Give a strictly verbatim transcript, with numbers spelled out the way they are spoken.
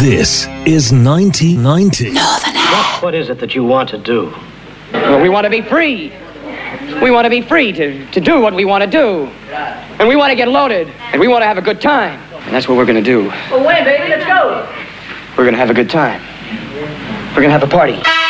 This is ninety ninety. Northern What, what is it that you want to do? Well, we want to be free. We want to be free to, to do what we want to do. And we want to get loaded. And we want to have a good time. And that's what we're going to do. Well, when, baby? Let's go. We're going to have a good time. We're going to have a party.